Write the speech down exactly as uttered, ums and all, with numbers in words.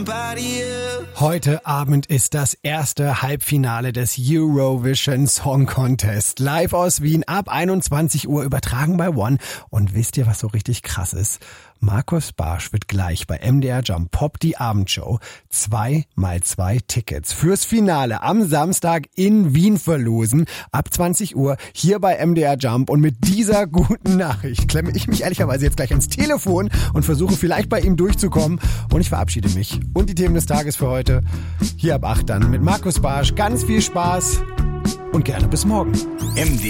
somebody else. Heute Abend ist das erste Halbfinale des Eurovision Song Contest. Live aus Wien ab einundzwanzig Uhr übertragen bei One. Und wisst ihr, was so richtig krass ist? Markus Barsch wird gleich bei M D R Jump Pop die Abendshow zwei mal zwei Tickets fürs Finale am Samstag in Wien verlosen. Ab zwanzig Uhr hier bei M D R Jump. Und mit dieser guten Nachricht klemme ich mich ehrlicherweise jetzt gleich ans Telefon und versuche vielleicht bei ihm durchzukommen. Und ich verabschiede mich. Und die Themen des Tages für heute hier ab acht dann mit Markus Barsch. Ganz viel Spaß und gerne bis morgen. M D